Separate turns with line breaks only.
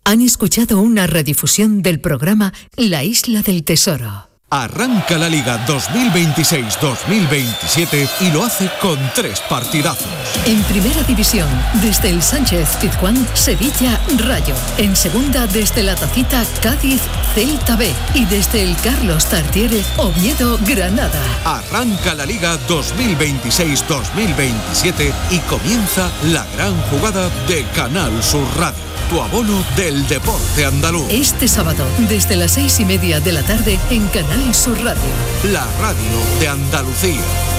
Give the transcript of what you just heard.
Han escuchado una redifusión del programa La Isla del Tesoro.
Arranca la Liga 2026-2027 y lo hace con 3 partidazos.
En Primera División, desde el Sánchez-Pizjuán, Sevilla-Rayo. En Segunda, desde la Tacita, Cádiz-Celta B. Y desde el Carlos Tartiere, Oviedo-Granada.
Arranca la Liga 2026-2027 y comienza la gran jugada de Canal Sur Radio. Tu abono del deporte andaluz.
Este sábado, desde las 6:30 de la tarde, en Canal Sur Radio.
La radio de Andalucía.